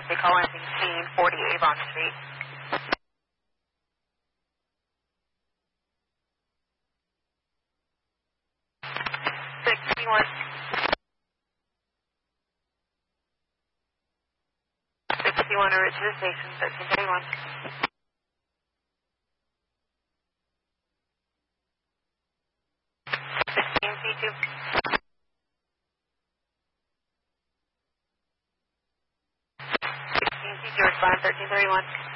They call in 40 Avon Street. 61. 61 over to the station, 1331. 16 C2. 16 C2, respond 1331.